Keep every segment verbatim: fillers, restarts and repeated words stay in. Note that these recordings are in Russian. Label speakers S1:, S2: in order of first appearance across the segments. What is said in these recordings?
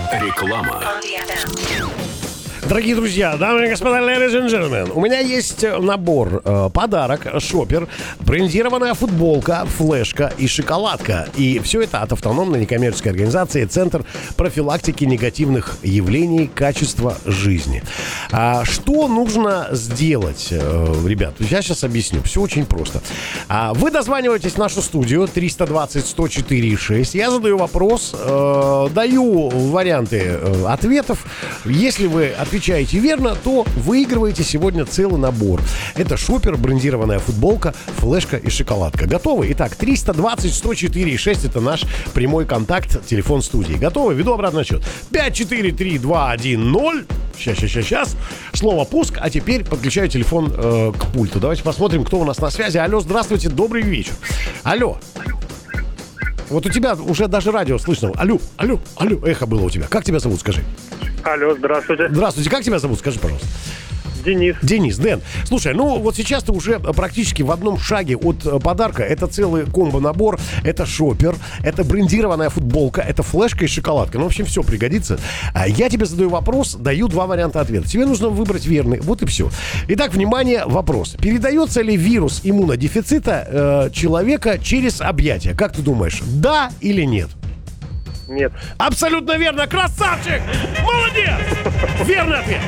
S1: Реклама.
S2: Дорогие друзья, дамы и господа, ladies and gentlemen, у меня есть набор, э, подарок, шопер, брендированная футболка, флешка и шоколадка. И все это от автономной некоммерческой организации «Центр профилактики негативных явлений качества жизни». А что нужно сделать, э, ребят? Я сейчас объясню. Все очень просто. А вы дозваниваетесь в нашу студию триста двадцать сто четыре шесть. Я задаю вопрос, э, даю варианты э, ответов. Если вы отвечаете Отвечаете верно, то выигрываете сегодня целый набор. Это шопер, брендированная футболка, флешка и шоколадка. Готовы? Итак, триста двадцать сто четыре шесть это наш прямой контакт, телефон студии. Готовы? Веду обратный отсчет. пять, четыре, три, два, один, ноль. Сейчас, сейчас, сейчас, сейчас. Слово пуск, а теперь подключаю телефон э, к пульту. Давайте посмотрим, кто у нас на связи. Алло, здравствуйте, добрый вечер. Алло. Вот у тебя уже даже радио слышно. Алло, алло, алло, эхо было у тебя. Как тебя зовут, скажи?
S3: Алло, здравствуйте.
S2: Здравствуйте, как тебя зовут? Скажи, пожалуйста.
S3: Денис.
S2: Денис, Дэн. Слушай, ну вот сейчас ты уже практически в одном шаге от подарка. Это целый комбо-набор, это шопер, это брендированная футболка, это флешка и шоколадка. Ну, в общем, все пригодится. Я тебе задаю вопрос, даю два варианта ответа. Тебе нужно выбрать верный, вот и все. Итак, внимание, вопрос. Передается ли вирус иммунодефицита э, человека через объятия? Как ты думаешь, да или нет?
S3: Нет.
S2: Абсолютно верно, красавчик! Молодец! Верный ответ.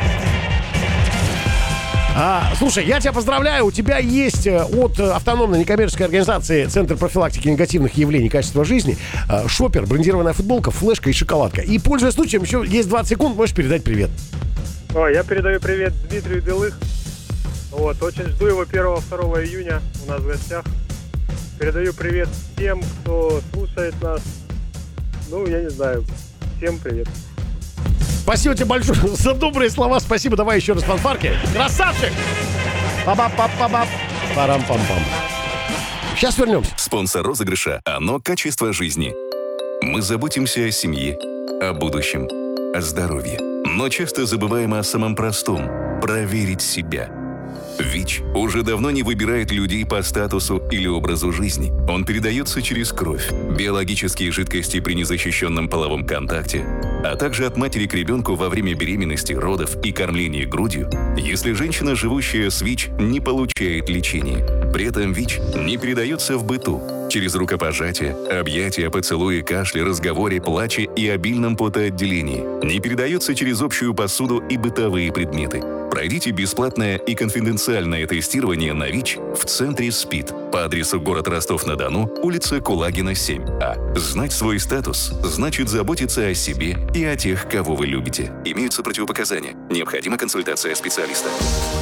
S2: А, слушай, я тебя поздравляю, у тебя есть от автономной некоммерческой организации «Центр профилактики негативных явлений качества жизни» шопер, брендированная футболка, флешка и шоколадка. И, пользуясь случаем, еще есть двадцать секунд, можешь передать привет.
S3: О, я передаю привет Дмитрию Белых. Вот, очень жду его первого-второго июня у нас в гостях. Передаю привет тем, кто слушает нас. Ну, я не знаю. Всем привет.
S2: Спасибо тебе большое за добрые слова. Спасибо. Давай еще раз фанфарки. Красавчик! Па-ба-па-па-ба. Парам-пам-пам. Сейчас вернемся.
S1: Спонсор розыгрыша «Оно. Качество жизни». Мы заботимся о семье, о будущем, о здоровье. Но часто забываем о самом простом – проверить себя. ВИЧ уже давно не выбирает людей по статусу или образу жизни. Он передается через кровь, биологические жидкости при незащищенном половом контакте, а также от матери к ребенку во время беременности, родов и кормления грудью, если женщина, живущая с ВИЧ, не получает лечения. При этом ВИЧ не передается в быту, через рукопожатие, объятия, поцелуи, кашля, разговоре, плаче и обильном потоотделении. Не передается через общую посуду и бытовые предметы. Пройдите бесплатное и конфиденциальное тестирование на ВИЧ в центре СПИД по адресу город Ростов-на-Дону, улица Кулагина, семь А. Знать свой статус значит заботиться о себе и о тех, кого вы любите. Имеются противопоказания. Необходима консультация специалиста.